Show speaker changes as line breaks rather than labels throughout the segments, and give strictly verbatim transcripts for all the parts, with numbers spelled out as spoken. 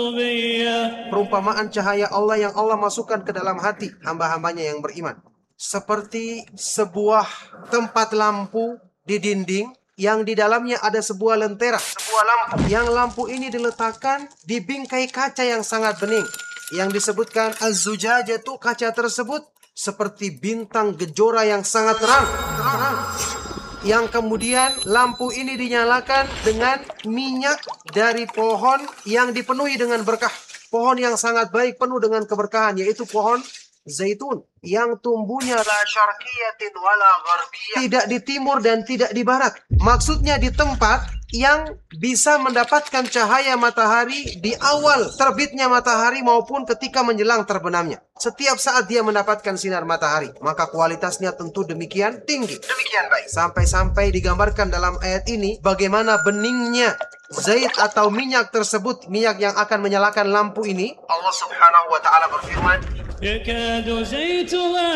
Perumpamaan cahaya Allah yang Allah masukkan ke dalam hati hamba-hambanya yang beriman. Seperti sebuah tempat lampu di dinding yang di dalamnya ada sebuah lentera, sebuah lampu. Yang lampu ini diletakkan di bingkai kaca yang sangat bening. Yang disebutkan az-zujajatu, kaca tersebut seperti bintang gejora yang sangat terang. terang. Yang kemudian lampu ini dinyalakan dengan minyak dari pohon yang dipenuhi dengan berkah. Pohon yang sangat baik penuh dengan keberkahan, yaitu pohon zaitun yang tumbuhnya la syarqiyatin wala gharbiyah, tidak di timur dan tidak di barat. Maksudnya di tempat yang bisa mendapatkan cahaya matahari di awal terbitnya matahari maupun ketika menjelang terbenamnya. Setiap saat dia mendapatkan sinar matahari, maka kualitasnya tentu demikian tinggi, demikian baik. Sampai-sampai digambarkan dalam ayat ini bagaimana beningnya zait atau minyak tersebut, minyak yang akan menyalakan lampu ini. Allah Subhanahu wa taala berfirman,
yakadu zaituha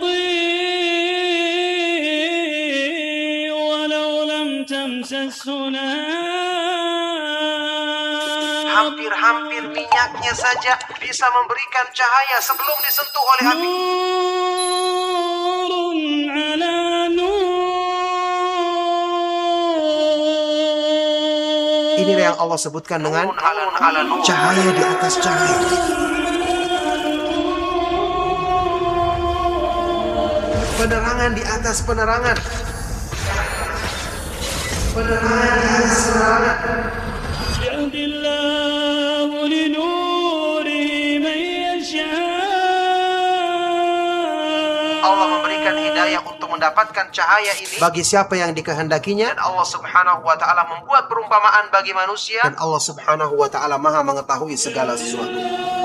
yudhi walau lam tamsashu
hampir-hampir minyaknya saja bisa memberikan cahaya sebelum disentuh oleh api.
Nurun ala nur.
Inilah yang Allah sebutkan dengan cahaya di atas cahaya. Penerangan di atas penerangan. Penerangan di atas penerangan.
Yahdillahu li nurihi man yasha.
Allah memberikan hidayah untuk mendapatkan cahaya ini bagi siapa yang dikehendakinya. Dan Allah Subhanahu wa taala membuat perumpamaan bagi manusia. Dan Allah Subhanahu wa taala Maha mengetahui segala sesuatu.